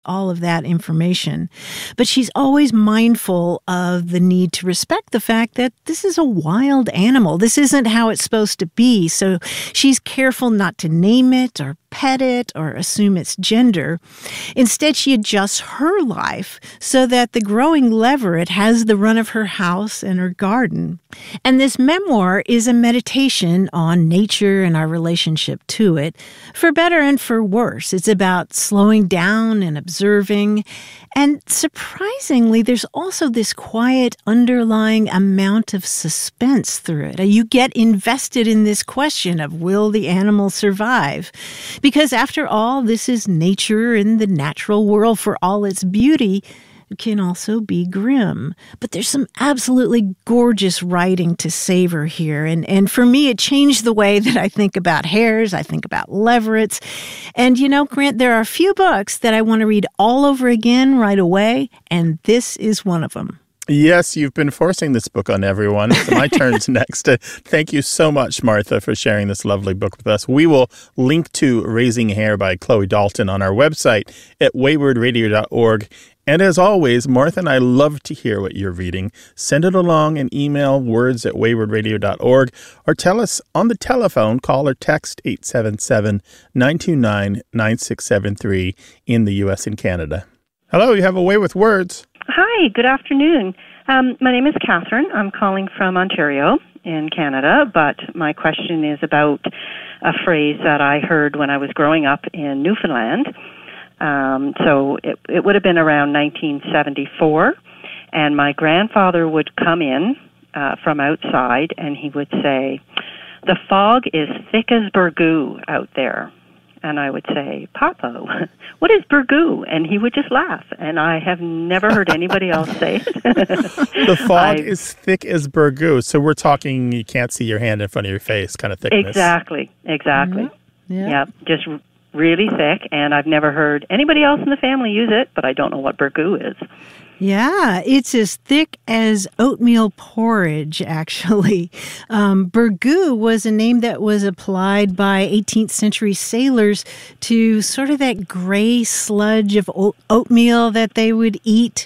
all of that information. But she's always mindful of the need to respect the fact that this is a wild animal. This isn't how it's supposed to be. So she's careful not to name it or pet it or assume its gender. Instead, she adjusts her life so that the growing leveret has the run of her house and her garden. And this memoir is a meditation on nature and our relationship to it, for better and for worse. It's about slowing down and observing. And surprisingly, there's also this quiet underlying amount of suspense through it. You get invested in this question of, will the animal survive? Because after all, this is nature, and the natural world, for all its beauty, can also be grim. But there's some absolutely gorgeous writing to savor here. And for me, it changed the way that I think about hares, I think about leverets. And you know, Grant, there are a few books that I want to read all over again right away, and this is one of them. Yes, you've been forcing this book on everyone. So my turn's next. Thank you so much, Martha, for sharing this lovely book with us. We will link to Raising Hare by Chloe Dalton on our website at waywardradio.org. And as always, Martha and I love to hear what you're reading. Send it along and email words@waywardradio.org, or tell us on the telephone, call or text 877-929-9673 in the U.S. and Canada. Hello, you have A Way with Words. Hi, good afternoon. My name is Catherine. I'm calling from Ontario in Canada, but my question is about a phrase that I heard when I was growing up in Newfoundland. So it would have been around 1974, and my grandfather would come in from outside, and he would say, "The fog is thick as burgoo out there." And I would say, "Papo, what is burgoo?" And he would just laugh, and I have never heard anybody else say it. The fog is thick as burgoo. So we're talking you can't see your hand in front of your face kind of thickness. Exactly. Mm-hmm. Yeah, just really thick, and I've never heard anybody else in the family use it, but I don't know what burgoo is. Yeah, it's as thick as oatmeal porridge, actually. Burgoo was a name that was applied by 18th century sailors to sort of that gray sludge of oatmeal that they would eat.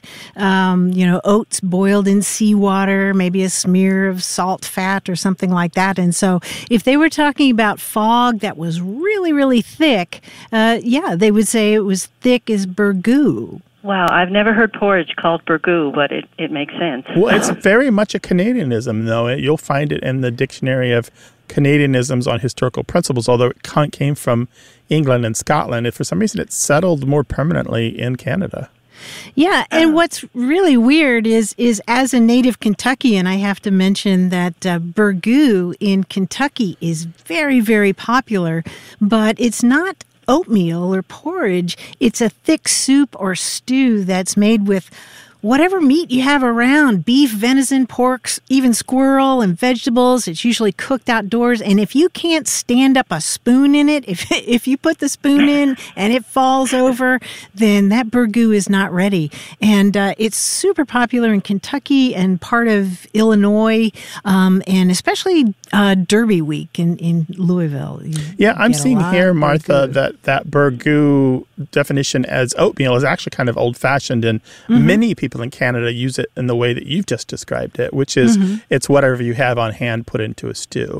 Oats boiled in seawater, maybe a smear of salt fat or something like that. And so if they were talking about fog that was really, really thick, they would say it was thick as burgoo. Wow, I've never heard porridge called burgoo, but it makes sense. Well, it's very much a Canadianism, though. You'll find it in the Dictionary of Canadianisms on Historical Principles, although it came from England and Scotland. For some reason, it's settled more permanently in Canada. Yeah, and what's really weird is as a native Kentuckian, I have to mention that burgoo in Kentucky is very, very popular, but it's not oatmeal or porridge. It's a thick soup or stew that's made with whatever meat you have around, beef, venison, pork, even squirrel and vegetables. It's usually cooked outdoors. And if you can't stand up a spoon in it, if you put the spoon in and it falls over, then that burgoo is not ready. And it's super popular in Kentucky and part of Illinois, and especially Derby Week in Louisville. Yeah, I'm seeing here, Martha, that burgoo definition as oatmeal is actually kind of old-fashioned, and many people in Canada use it in the way that you've just described it, which is it's whatever you have on hand put into a stew.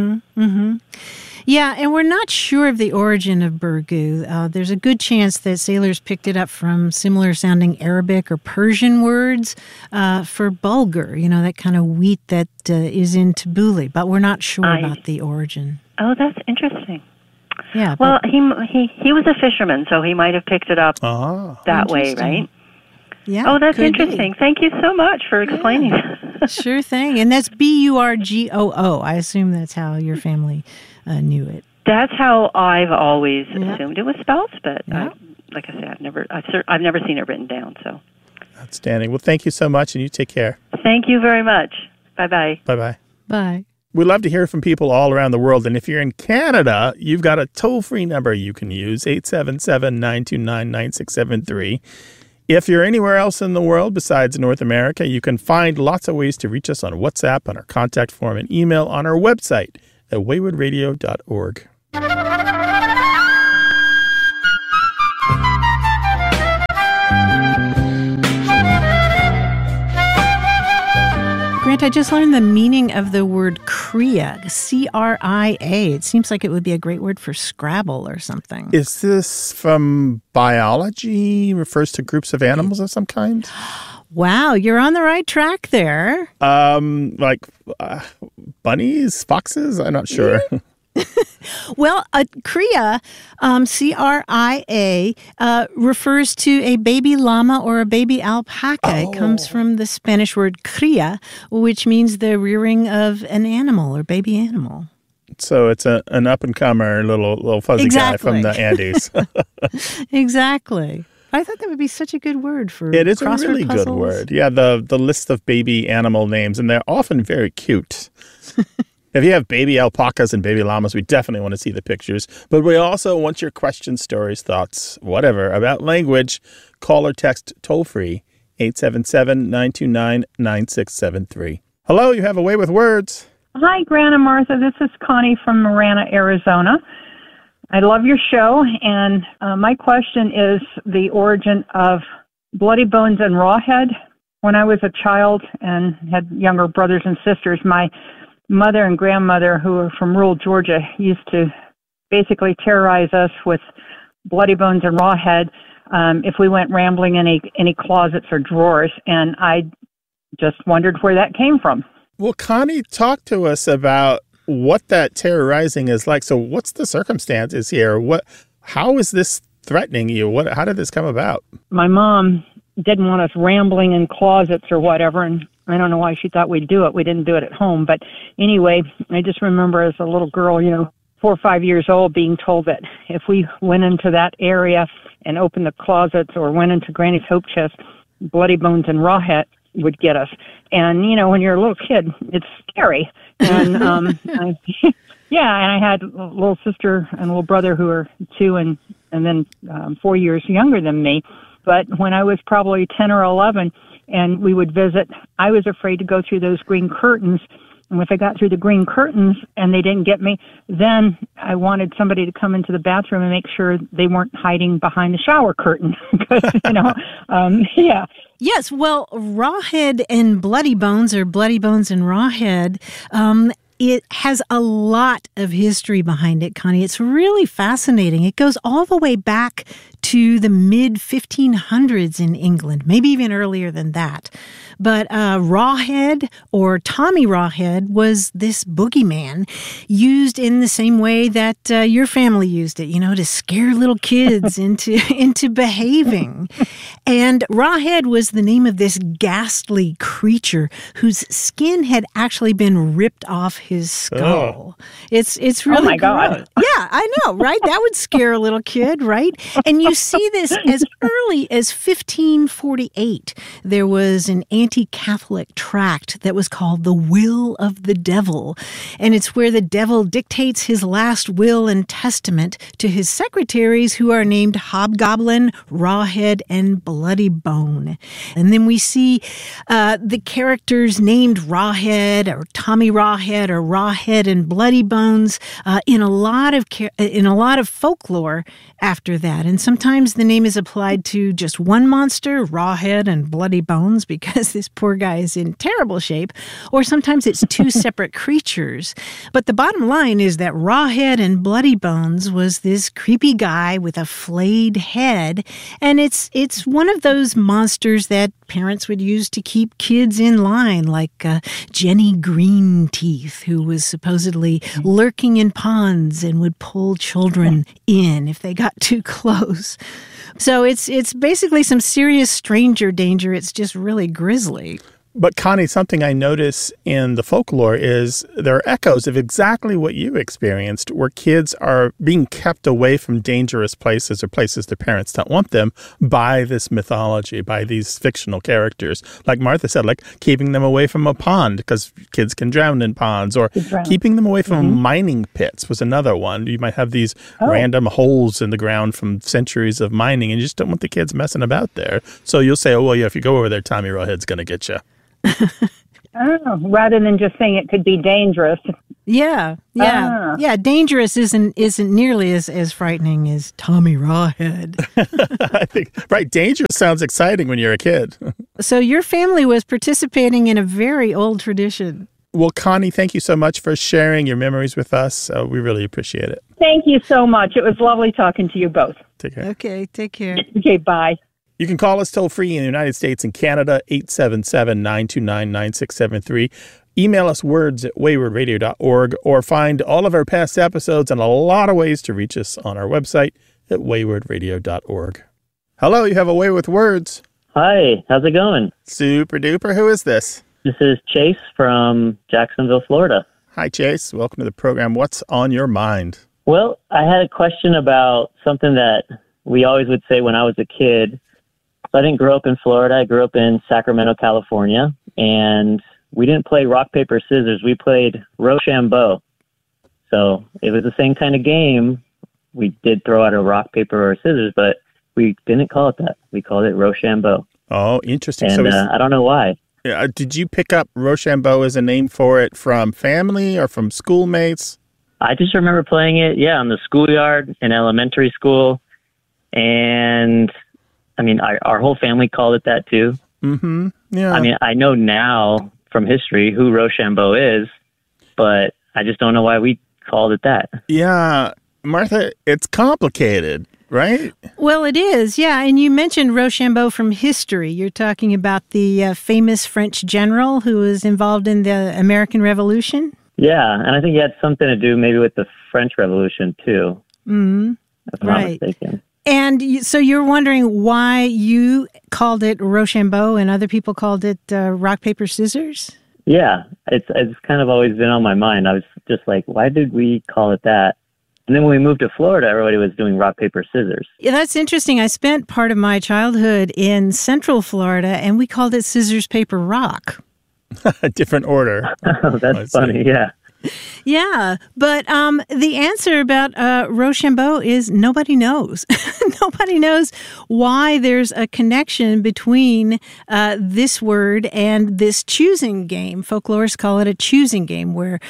Yeah, and we're not sure of the origin of burgoo. There's a good chance that sailors picked it up from similar-sounding Arabic or Persian words for bulgur, that kind of wheat that is in tabbouleh, but we're not sure about the origin. Oh, that's interesting. Yeah. Well, he was a fisherman, so he might have picked it up that way, right? Yeah. Oh, that's interesting. Thank you so much for explaining that. Sure thing. And that's Burgoo. I assume that's how your family knew it. That's how I've always assumed it was spelled, but like I said, I've never seen it written down. So outstanding. Well, thank you so much, and you take care. Thank you very much. Bye-bye. Bye-bye. Bye. We'd love to hear from people all around the world. And if you're in Canada, you've got a toll-free number you can use, 877-929-9673. If you're anywhere else in the world besides North America, you can find lots of ways to reach us on WhatsApp, on our contact form, and email on our website at waywardradio.org. Grant, I just learned the meaning of the word cria, C-R-I-A. It seems like it would be a great word for Scrabble or something. Is this from biology? Refers to groups of animals of some kind? Wow, you're on the right track there. Like bunnies, foxes? I'm not sure. Well, a cria, C-R-I-A, refers to a baby llama or a baby alpaca. It comes from the Spanish word cria, which means the rearing of an animal or baby animal. So it's an up-and-comer little fuzzy guy from the Andes. Exactly. I thought that would be such a good word for It is a crossword really puzzles. good word. Yeah, the list of baby animal names, and they're often very cute. If you have baby alpacas and baby llamas, we definitely want to see the pictures. But we also want your questions, stories, thoughts, whatever, about language. Call or text toll-free, 877-929-9673. Hello, you have a way with words. Hi, Grant and Martha. This is Connie from Marana, Arizona. I love your show, and my question is the origin of Bloody Bones and Rawhead. When I was a child and had younger brothers and sisters, my mother and grandmother, who were from rural Georgia, used to basically terrorize us with Bloody Bones and Rawhead if we went rambling in any closets or drawers, and I just wondered where that came from. Well, Connie, talk to us about what that terrorizing is like. So what's the circumstances here? How is this threatening you? How did this come about? My mom didn't want us rambling in closets or whatever, and I don't know why she thought we'd do it. We didn't do it at home. But anyway, I just remember as a little girl, 4 or 5 years old, being told that if we went into that area and opened the closets or went into Granny's hope chest, Bloody Bones and Rawhead would get us. And, when you're a little kid, it's scary. And, and I had a little sister and a little brother who were 2 and then 4 years younger than me. But when I was probably 10 or 11 and we would visit, I was afraid to go through those green curtains. And if I got through the green curtains and they didn't get me, then I wanted somebody to come into the bathroom and make sure they weren't hiding behind the shower curtain. Because, yeah. Yes, well, Rawhead and Bloody Bones, or Bloody Bones and Rawhead, it has a lot of history behind it, Connie. It's really fascinating. It goes all the way back to the mid-1500s in England, maybe even earlier than that. But Rawhead, or Tommy Rawhead, was this boogeyman used in the same way that your family used it, to scare little kids into behaving. And Rawhead was the name of this ghastly creature whose skin had actually been ripped off his skull. Oh. It's really oh my God. Yeah, I know, right? That would scare a little kid, right? And you see this as early as 1548. There was an anti-Catholic tract that was called The Will of the Devil. And it's where the devil dictates his last will and testament to his secretaries, who are named Hobgoblin, Rawhead, and Bloody Bone. And then we see the characters named Rawhead or Tommy Rawhead or Rawhead and Bloody Bones in a lot of folklore after that. And sometimes the name is applied to just one monster, Rawhead and Bloody Bones, because this poor guy is in terrible shape, or sometimes it's two separate creatures. But the bottom line is that Rawhead and Bloody Bones was this creepy guy with a flayed head, and it's one of those monsters that parents would use to keep kids in line, like Jenny Greenteeth, who was supposedly lurking in ponds and would pull children in if they got too close. So it's basically some serious stranger danger. It's just really grisly. But Connie, something I notice in the folklore is there are echoes of exactly what you experienced, where kids are being kept away from dangerous places or places their parents don't want them by this mythology, by these fictional characters. Like Martha said, like keeping them away from a pond because kids can drown in ponds, or keeping them away from mining pits was another one. You might have these random holes in the ground from centuries of mining, and you just don't want the kids messing about there. So you'll say, oh, well, yeah, if you go over there, Tommy Rawhead's going to get you. Rather than just saying it could be dangerous. Yeah. Dangerous isn't nearly as frightening as Tommy Rawhead. I think, right. Dangerous sounds exciting when you're a kid. So your family was participating in a very old tradition. Well, Connie, thank you so much for sharing your memories with us. We really appreciate it. Thank you so much. It was lovely talking to you both. Take care. Okay, take care. Okay, bye. You can call us toll-free in the United States and Canada, 877-929-9673. Email us words@waywardradio.org or find all of our past episodes and a lot of ways to reach us on our website at waywardradio.org. Hello, you have a way with words. Hi, how's it going? Super duper. Who is this? This is Chase from Jacksonville, Florida. Hi, Chase. Welcome to the program. What's on your mind? Well, I had a question about something that we always would say when I was a kid. So I didn't grow up in Florida. I grew up in Sacramento, California, and we didn't play rock, paper, scissors. We played Rochambeau. So it was the same kind of game. We did throw out a rock, paper, or scissors, but we didn't call it that. We called it Rochambeau. Oh, interesting. And I don't know why. Did you pick up Rochambeau as a name for it from family or from schoolmates? I just remember playing it, on the schoolyard in elementary school. And, I mean, our whole family called it that, too. Mm-hmm. Yeah. I mean, I know now from history who Rochambeau is, but I just don't know why we called it that. Yeah. Martha, it's complicated, right? Well, it is, yeah. And you mentioned Rochambeau from history. You're talking about the famous French general who was involved in the American Revolution? Yeah, and I think it had something to do maybe with the French Revolution, too. Mm-hmm. If I'm not mistaken. And so you're wondering why you called it Rochambeau and other people called it rock, paper, scissors? Yeah, it's kind of always been on my mind. I was just like, why did we call it that? And then when we moved to Florida, everybody was doing rock, paper, scissors. Yeah, that's interesting. I spent part of my childhood in Central Florida, and we called it scissors, paper, rock. A different order. Oh, that's funny, yeah. Yeah, but the answer about Rochambeau is nobody knows. Nobody knows why there's a connection between this word and this choosing game. Folklorists call it a choosing game where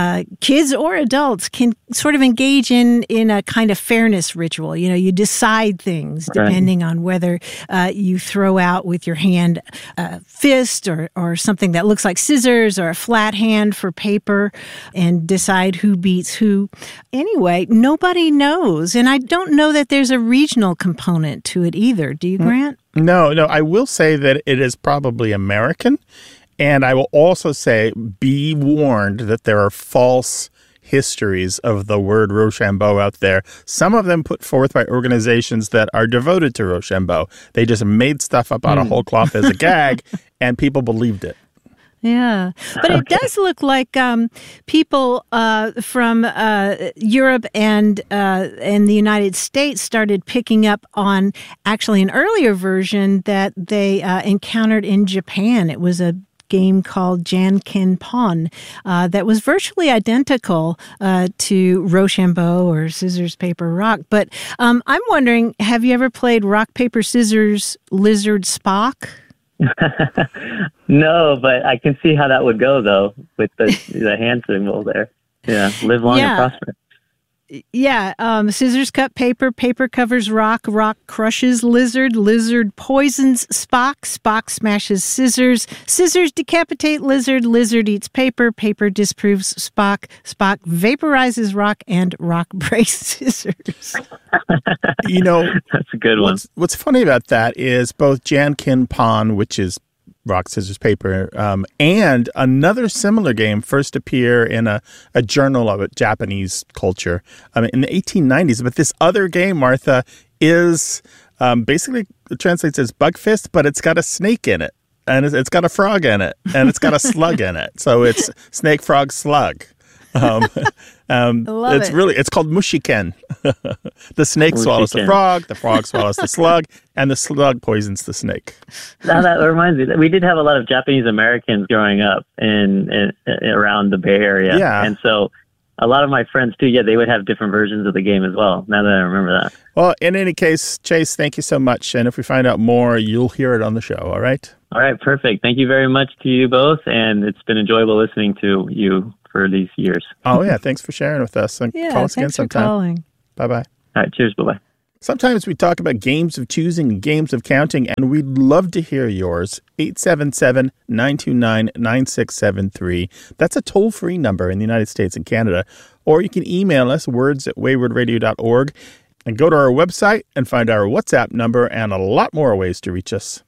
kids or adults can sort of engage in a kind of fairness ritual. You know, you decide things depending on whether you throw out with your hand a fist or something that looks like scissors or a flat hand for paper, and decide who beats who. Anyway, nobody knows. And I don't know that there's a regional component to it either. Do you, Grant? No. I will say that it is probably American. And I will also say, be warned that there are false histories of the word Rochambeau out there. Some of them put forth by organizations that are devoted to Rochambeau. They just made stuff up out of whole cloth as a gag, and people believed it. Yeah, but it does look like people from Europe and the United States started picking up on actually an earlier version that they encountered in Japan. It was a game called Janken Pon that was virtually identical to Rochambeau or scissors, paper, rock. But I'm wondering, have you ever played rock, paper, scissors, lizard, Spock? No, but I can see how that would go, though, with the hand symbol there. Yeah, live long and prosper. Yeah, scissors cut paper, paper covers rock, rock crushes lizard, lizard poisons Spock, Spock smashes scissors, scissors decapitate lizard, lizard eats paper, paper disproves Spock, Spock vaporizes rock, and rock breaks scissors. You know, that's a good one. What's funny about that is both Janken Pon, which is rock, scissors, paper, and another similar game first appear in a journal of Japanese culture in the 1890s. But this other game, Martha, is basically translates as bug fist, but it's got a snake in it, and it's got a frog in it, and it's got a slug in it. So it's snake, frog, slug. It's called Mushiken. The snake swallows the frog swallows the slug, and the slug poisons the snake. Now that reminds me that we did have a lot of Japanese Americans growing up in around the Bay Area. Yeah. And so a lot of my friends too, they would have different versions of the game as well, now that I remember that. Well, in any case, Chase, thank you so much. And if we find out more, you'll hear it on the show, all right? All right, perfect. Thank you very much to you both, and it's been enjoyable listening to you for these years. Oh, yeah. Thanks for sharing with us. And call us again sometime. Calling. Bye-bye. All right. Cheers. Bye-bye. Sometimes we talk about games of choosing and games of counting, and we'd love to hear yours. 877-929-9673. That's a toll-free number in the United States and Canada. Or you can email us, words@waywardradio.org, and go to our website and find our WhatsApp number and a lot more ways to reach us.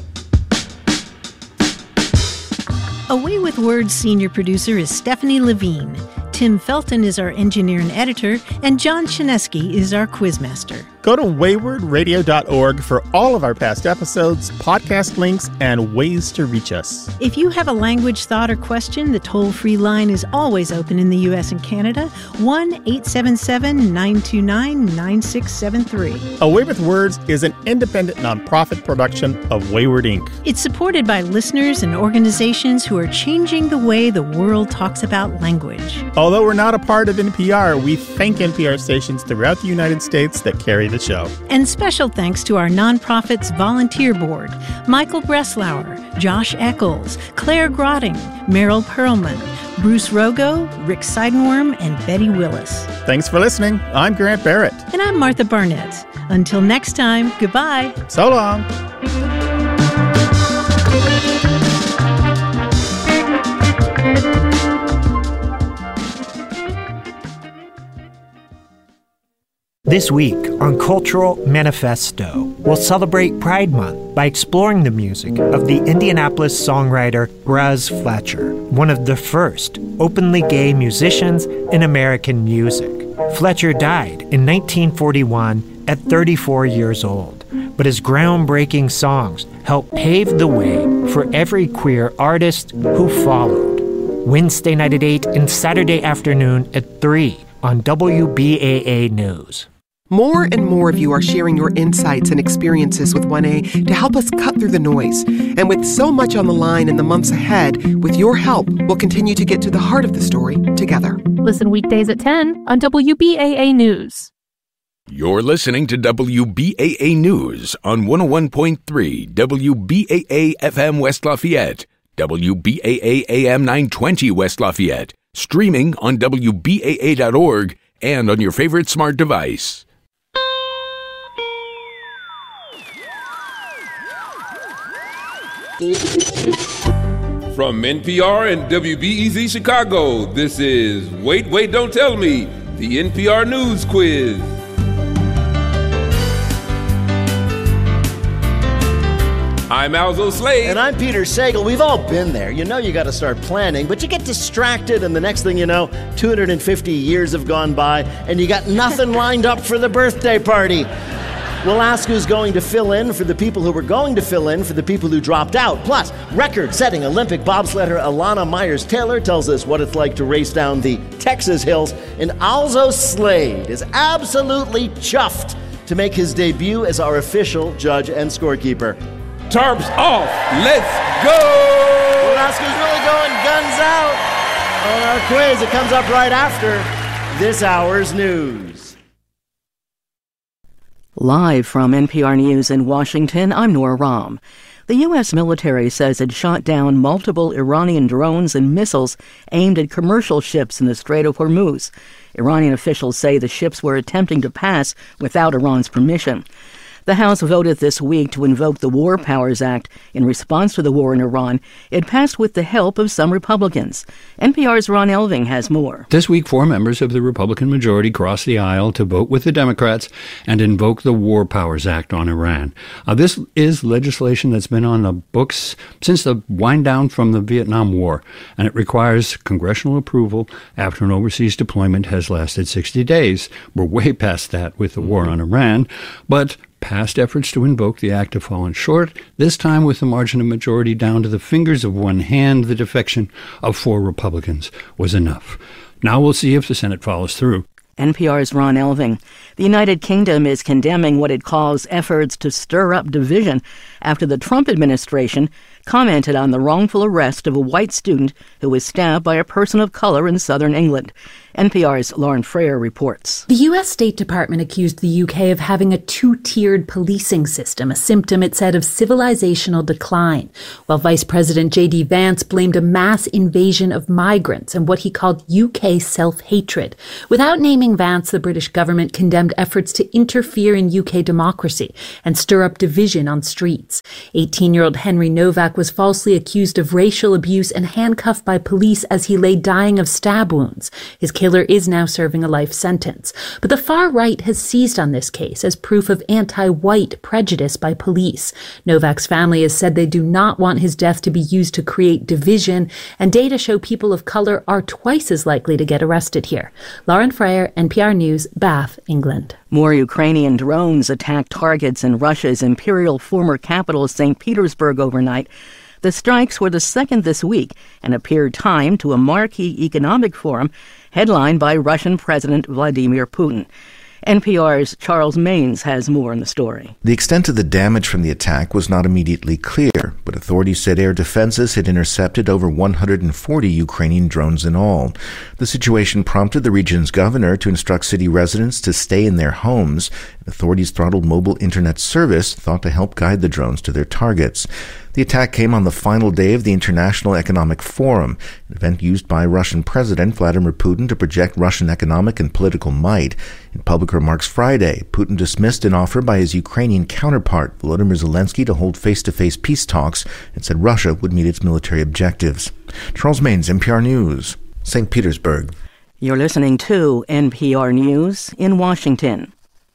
Away with Words senior producer is Stephanie Levine. Tim Felton is our engineer and editor, and John Chinesky is our quizmaster. Go to waywardradio.org for all of our past episodes, podcast links, and ways to reach us. If you have a language, thought, or question, the toll-free line is always open in the U.S. and Canada, 1-877-929-9673. Away with Words is an independent nonprofit production of Wayward Inc. It's supported by listeners and organizations who are changing the way the world talks about language. Although we're not a part of NPR, we thank NPR stations throughout the United States that carry the show. And special thanks to our nonprofit's volunteer board, Michael Breslauer, Josh Eccles, Claire Grotting, Meryl Perlman, Bruce Rogo, Rick Seidenworm, and Betty Willis. Thanks for listening. I'm Grant Barrett. And I'm Martha Barnett. Until next time, goodbye. So long. This week on Cultural Manifesto, we'll celebrate Pride Month by exploring the music of the Indianapolis songwriter Raz Fletcher, one of the first openly gay musicians in American music. Fletcher died in 1941 at 34 years old, but his groundbreaking songs helped pave the way for every queer artist who followed. Wednesday night at 8 and Saturday afternoon at 3 on WBAA News. More and more of you are sharing your insights and experiences with 1A to help us cut through the noise. And with so much on the line in the months ahead, with your help, we'll continue to get to the heart of the story together. Listen weekdays at 10 on WBAA News. You're listening to WBAA News on 101.3 WBAA FM West Lafayette, WBAA AM 920 West Lafayette, streaming on WBAA.org and on your favorite smart device. From NPR and WBEZ Chicago, this is Wait, Don't Tell Me, the NPR News Quiz. I'm Alzo Slade. And I'm Peter Sagal. We've all been there. You know you got to start planning, but you get distracted, and the next thing you know, 250 years have gone by, and you got nothing lined up for the birthday party. We'll ask who's going to fill in for the people who were going to fill in for the people who dropped out. Plus, record-setting Olympic bobsledder Alana Myers-Taylor tells us what it's like to race down the Texas hills. And Alzo Slade is absolutely chuffed to make his debut as our official judge and scorekeeper. Tarps off. Let's go. We'll ask who's really going guns out on our quiz. It comes up right after this hour's news. Live from NPR News in Washington, I'm Nora Rahm. The U.S. military says it shot down multiple Iranian drones and missiles aimed at commercial ships in the Strait of Hormuz. Iranian officials say the ships were attempting to pass without Iran's permission. The House voted this week to invoke the War Powers Act in response to the war in Iran. It passed with the help of some Republicans. NPR's Ron Elving has more. This week, 4 members of the Republican majority crossed the aisle to vote with the Democrats and invoke the War Powers Act on Iran. This is legislation that's been on the books since the wind down from the Vietnam War, and it requires congressional approval after an overseas deployment has lasted 60 days. We're way past that with the war on Iran, but past efforts to invoke the act have fallen short, this time with the margin of majority down to the fingers of one hand. The defection of 4 Republicans was enough. Now we'll see if the Senate follows through. NPR's Ron Elving. The United Kingdom is condemning what it calls efforts to stir up division after the Trump administration commented on the wrongful arrest of a white student who was stabbed by a person of color in southern England. NPR's Lauren Freyer reports. The U.S. State Department accused the UK of having a 2-tiered policing system, a symptom, it said, of civilizational decline, while Vice President J.D. Vance blamed a mass invasion of migrants and what he called UK self-hatred, without naming following Vance, the British government condemned efforts to interfere in UK democracy and stir up division on streets. 18-year-old Henry Novak was falsely accused of racial abuse and handcuffed by police as he lay dying of stab wounds. His killer is now serving a life sentence. But the far right has seized on this case as proof of anti-white prejudice by police. Novak's family has said they do not want his death to be used to create division, and data show people of color are twice as likely to get arrested here. Lauren Freyer, NPR News, Bath, England. More Ukrainian drones attacked targets in Russia's imperial former capital, St. Petersburg, overnight. The strikes were the second this week and appeared timed to a marquee economic forum headlined by Russian President Vladimir Putin. NPR's Charles Maines has more on the story. The extent of the damage from the attack was not immediately clear, but authorities said air defenses had intercepted over 140 Ukrainian drones in all. The situation prompted the region's governor to instruct city residents to stay in their homes. Authorities throttled mobile internet service, thought to help guide the drones to their targets. The attack came on the final day of the International Economic Forum, an event used by Russian President Vladimir Putin to project Russian economic and political might. In public remarks Friday, Putin dismissed an offer by his Ukrainian counterpart, Volodymyr Zelensky, to hold face-to-face peace talks and said Russia would meet its military objectives. Charles Maines, NPR News, St. Petersburg. You're listening to NPR News in Washington.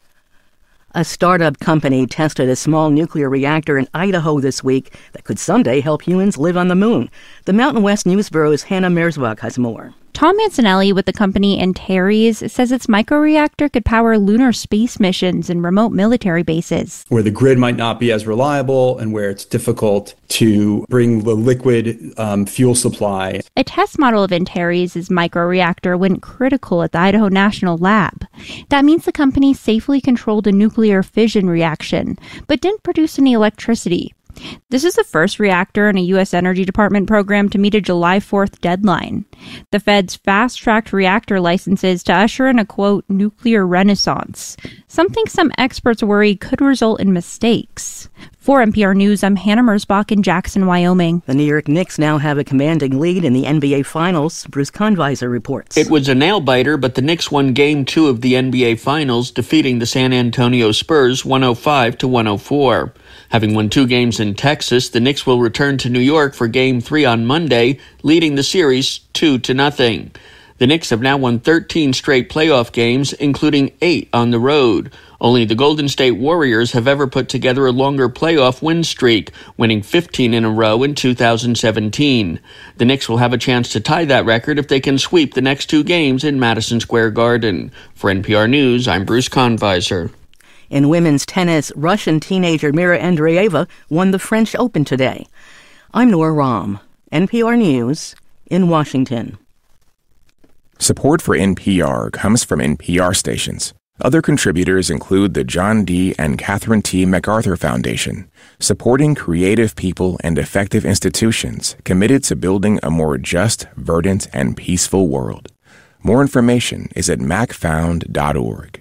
A startup company tested a small nuclear reactor in Idaho this week that could someday help humans live on the moon. The Mountain West News Bureau's Hannah Merzbach has more. Tom Mancinelli with the company Antares says its microreactor could power lunar space missions and remote military bases. Where the grid might not be as reliable and where it's difficult to bring the liquid fuel supply. A test model of Antares' microreactor went critical at the Idaho National Lab. That means the company safely controlled a nuclear fission reaction, but didn't produce any electricity. This is the first reactor in a U.S. Energy Department program to meet a July 4th deadline. The Fed's fast-tracked reactor licenses to usher in a, quote, nuclear renaissance, something some experts worry could result in mistakes. For NPR News, I'm Hannah Merzbach in Jackson, Wyoming. The New York Knicks now have a commanding lead in the NBA Finals. Bruce Conviser reports. It was a nail-biter, but the Knicks won Game 2 of the NBA Finals, defeating the San Antonio Spurs 105-104. Having won 2 games in Texas, the Knicks will return to New York for Game 3 on Monday, leading the series 2-0. The Knicks have now won 13 straight playoff games, including 8 on the road. Only the Golden State Warriors have ever put together a longer playoff win streak, winning 15 in a row in 2017. The Knicks will have a chance to tie that record if they can sweep the next 2 games in Madison Square Garden. For NPR News, I'm Bruce Conviser. In women's tennis, Russian teenager Mira Andreeva won the French Open today. I'm Nora Rahm, NPR News in Washington. Support for NPR comes from NPR stations. Other contributors include the John D. and Catherine T. MacArthur Foundation, supporting creative people and effective institutions committed to building a more just, verdant, and peaceful world. More information is at macfound.org.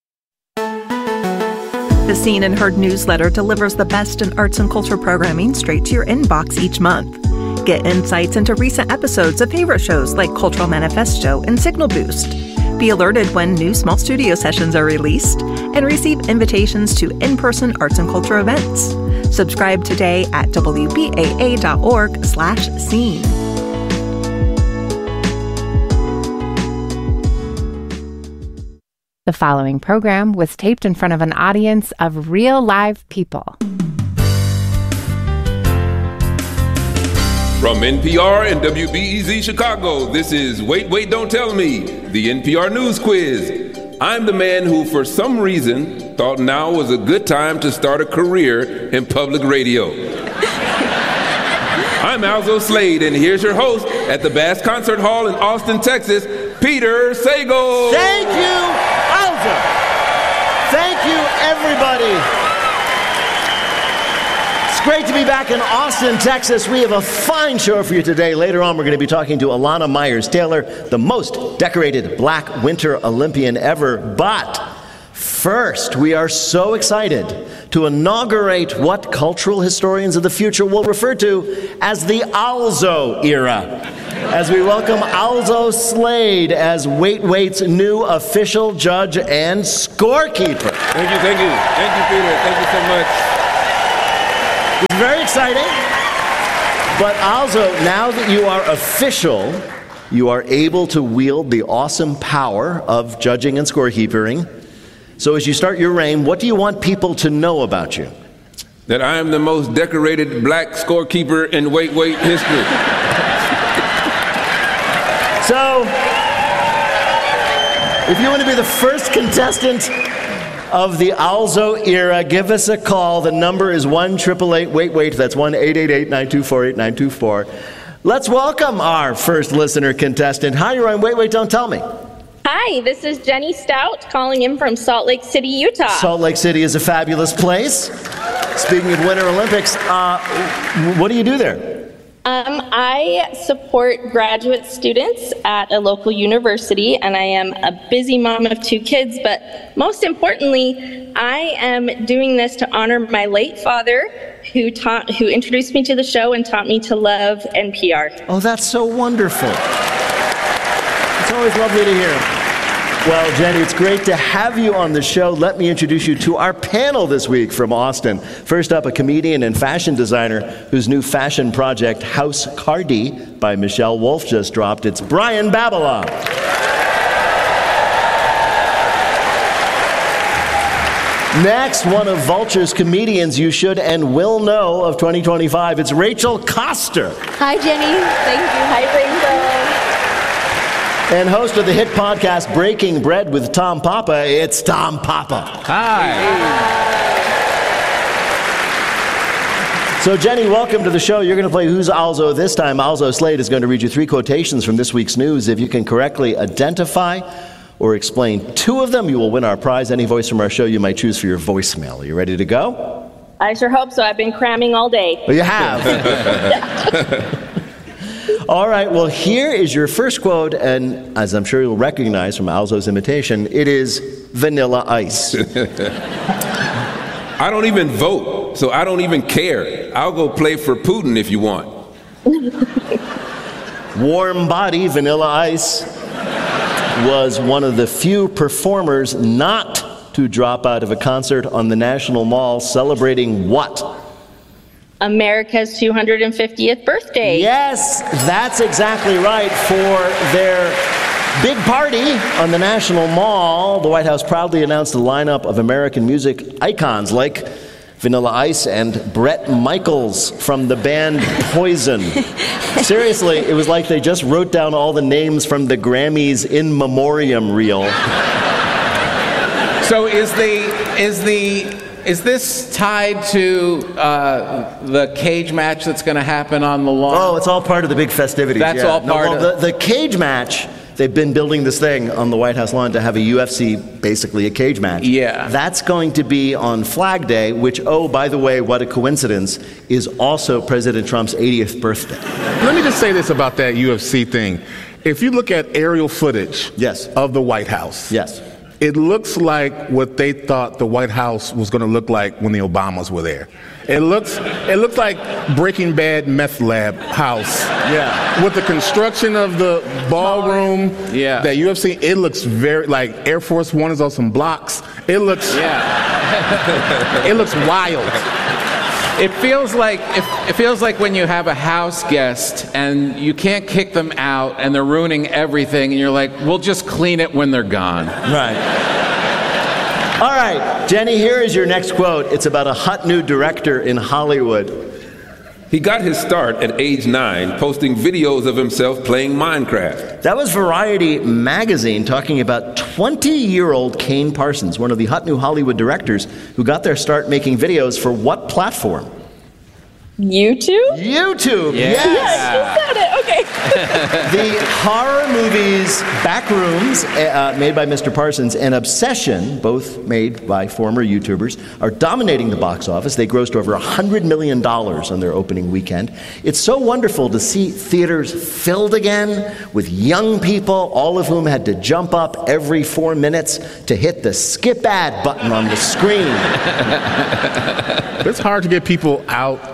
The Seen and Heard newsletter delivers the best in arts and culture programming straight to your inbox each month. Get insights into recent episodes of favorite shows like Cultural Manifesto and Signal Boost. Be alerted when new small studio sessions are released and receive invitations to in-person arts and culture events. Subscribe today at wbaa.org/scene. The following program was taped in front of an audience of real live people. From NPR and WBEZ Chicago, this is Wait, Wait, Don't Tell Me, the NPR News Quiz. I'm the man who, for some reason, thought now was a good time to start a career in public radio. I'm Alzo Slade, and here's your host at the Bass Concert Hall in Austin, Texas, Peter Sagal. Thank you, Alzo. Thank you, everybody. It's great to be back in Austin, Texas. We have a fine show for you today. Later on, we're going to be talking to Alana Myers-Taylor, the most decorated Black Winter Olympian ever. But first, we are so excited to inaugurate what cultural historians of the future will refer to as the Alzo era. as we welcome Alzo Slade as Wait Wait's new official judge and scorekeeper. Thank you, Peter. Thank you so much. It's very exciting. But Alzo, now that you are official, you are able to wield the awesome power of judging and scorekeeping. So as you start your reign, what do you want people to know about you? That I am the most decorated black scorekeeper in Wait history. So, if you want to be the first contestant of the Alzo era, give us a call. The number is 1-888-WAIT-WAIT. That's 1-888-924-8924. Let's welcome our first listener contestant. Hi, you're on Wait, Wait, Don't Tell Me. Hi, this is Jenny Stout calling in from Salt Lake City, Utah. Salt Lake City is a fabulous place. Speaking of Winter Olympics, what do you do there? I support graduate students at a local university, and I am a busy mom of 2 kids, but most importantly, I am doing this to honor my late father, who introduced me to the show and taught me to love NPR. Oh, that's so wonderful. It's always lovely to hear. Well, Jenny, it's great to have you on the show. Let me introduce you to our panel this week from Austin. First up, a comedian and fashion designer whose new fashion project, House Cardi by Michelle Wolf, just dropped. It's Brian Babylon. Next, one of Vulture's comedians you should and will know of 2025. It's Rachel Coster. Hi, Jenny. Thank you. Hi, Rainbow. And host of the hit podcast Breaking Bread with Tom Papa, it's Tom Papa. Hi. So, Jenny, welcome to the show. You're going to play Who's Alzo this time. Alzo Slade is going to read you 3 quotations from this week's news. If you can correctly identify or explain 2 of them, you will win our prize. Any voice from our show you might choose for your voicemail. Are you ready to go? I sure hope so. I've been cramming all day. Well, you have. All right, well, here is your first quote, and as I'm sure you'll recognize from Alzo's imitation, it is Vanilla Ice. I don't even vote, so I don't even care. I'll go play for Putin if you want. Warm Body, Vanilla Ice, was one of the few performers not to drop out of a concert on the National Mall celebrating what? America's 250th birthday. Yes, that's exactly right. For their big party on the National Mall, the White House proudly announced a lineup of American music icons like Vanilla Ice and Bret Michaels from the band Poison. Seriously, it was like they just wrote down all the names from the Grammys in memoriam reel. So is this tied to the cage match that's going to happen on the lawn? Oh, it's all part of the big festivities. That's all part of the cage match. They've been building this thing on the White House lawn to have a UFC, basically a cage match. Yeah. That's going to be on Flag Day, which, oh, by the way, what a coincidence, is also President Trump's 80th birthday. Let me just say this about that UFC thing. If you look at aerial footage of the White House, it looks like what they thought the White House was going to look like when the Obamas were there. It looks like Breaking Bad meth lab house. Yeah. With the construction of the ballroom, that UFC, it looks very like Air Force One is on some blocks. It looks it looks wild. It feels like when you have a house guest and you can't kick them out and they're ruining everything and you're like, we'll just clean it when they're gone. Right. All right, Jenny, here is your next quote. It's about a hot new director in Hollywood. He got his start at age 9, posting videos of himself playing Minecraft. That was Variety magazine talking about 20-year-old Kane Parsons, one of the hot new Hollywood directors who got their start making videos for what platform? YouTube? YouTube, yes. Yes, you said it. Okay. The horror movies Backrooms, made by Mr. Parsons, and Obsession, both made by former YouTubers, are dominating the box office. They grossed over $100 million on their opening weekend. It's so wonderful to see theaters filled again with young people, all of whom had to jump up every 4 minutes to hit the skip ad button on the screen. It's hard to get people out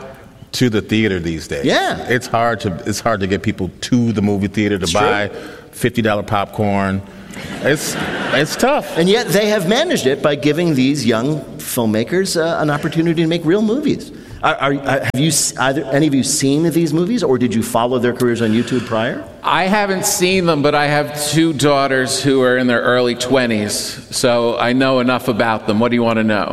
to the theater these days. Yeah. It's hard to get people to the movie theater to buy $50 popcorn. It's tough. And yet they have managed it by giving these young filmmakers an opportunity to make real movies. Have you any of you seen these movies, or did you follow their careers on YouTube prior? I haven't seen them, but I have 2 daughters who are in their early 20s, so I know enough about them. What do you want to know?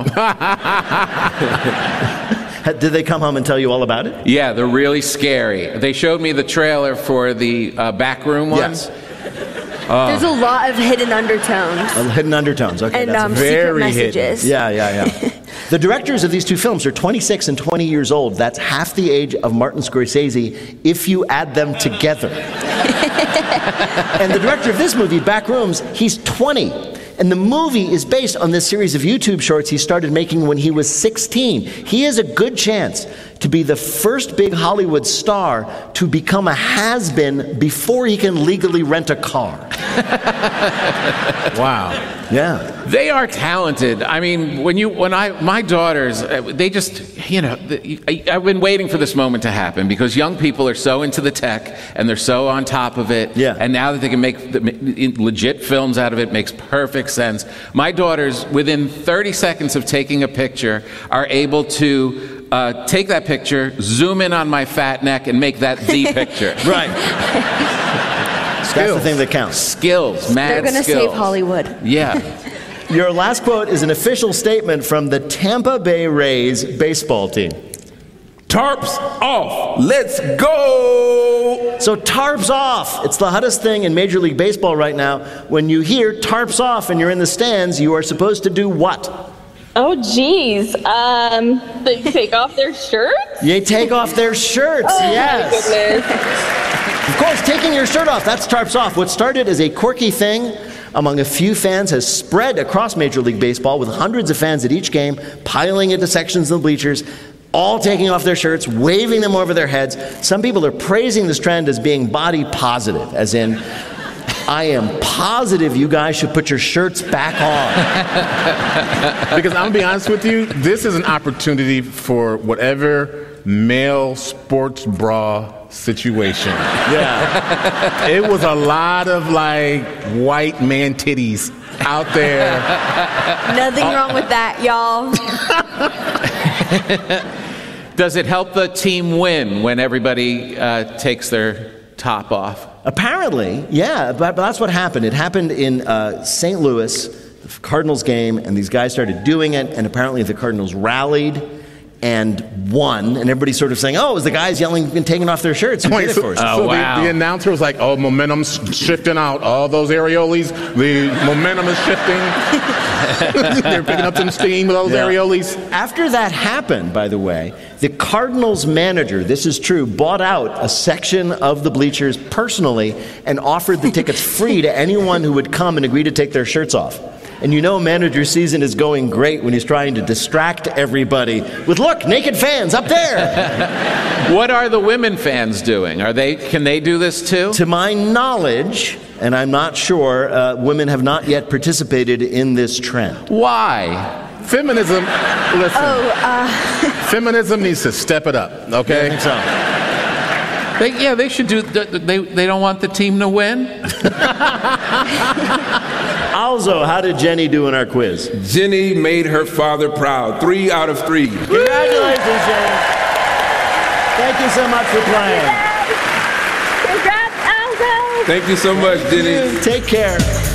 Did they come home and tell you all about it? Yeah, they're really scary. They showed me the trailer for the Backroom ones. Yes. There's a lot of hidden undertones. Hidden undertones, okay. And that's secret messages. Hidden. Yeah. The directors of these 2 films are 26 and 20 years old. That's half the age of Martin Scorsese if you add them together. And the director of this movie, Backrooms, he's 20. And the movie is based on this series of YouTube shorts he started making when he was 16. He has a good chance to be the first big Hollywood star to become a has-been before he can legally rent a car. Wow. Yeah. They are talented. I mean, my daughters, they just, I've been waiting for this moment to happen because young people are so into the tech and they're so on top of it. Yeah. And now that they can make legit films out of it, makes perfect sense. My daughters, within 30 seconds of taking a picture, are able to take that picture, zoom in on my fat neck, and make that the picture. Right. That's the thing that counts. Skills, mad They're going to skills. save Hollywood. Yeah. Your last quote is an official statement from the Tampa Bay Rays baseball team. Tarps off. Let's go. So tarps off. It's the hottest thing in Major League Baseball right now. When you hear tarps off and you're in the stands, you are supposed to do what? Oh, geez. They take off their shirts? You take off their shirts, yes. My goodness. Of course, taking your shirt off, that's tarps off. What started as a quirky thing among a few fans has spread across Major League Baseball with hundreds of fans at each game piling into sections of the bleachers, all taking off their shirts, waving them over their heads. Some people are praising this trend as being body positive, as in, I am positive you guys should put your shirts back on. Because I'm going to be honest with you, this is an opportunity for whatever male sports bra situation. Yeah. It was a lot of white man titties out there. Nothing wrong with that, y'all. Does it help the team win when everybody takes their top off? Apparently, yeah, but that's what happened. It happened in St. Louis, the Cardinals game, and these guys started doing it, and apparently the Cardinals rallied and won, and everybody's sort of saying, oh, it was the guys yelling and taking off their shirts who did it for us. So the announcer was like, oh, momentum's shifting out. All those areoles, the momentum is shifting. They're picking up some steam with those areoles. After that happened, by the way, the Cardinals manager, this is true, bought out a section of the bleachers personally and offered the tickets free to anyone who would come and agree to take their shirts off. And you know manager season is going great when he's trying to distract everybody with, look, naked fans up there. What are the women fans doing? Can they do this too? To my knowledge, and I'm not sure, women have not yet participated in this trend. Why? Feminism, listen. Feminism needs to step it up, okay? Yeah, I think so. They should do. They don't want the team to win. Also, how did Jenny do in our quiz? Jenny made her father proud. 3 out of 3. Congratulations, Jenny. Thank you so much for playing. Congrats, Aldo. Thank you so much, Jenny. Take care.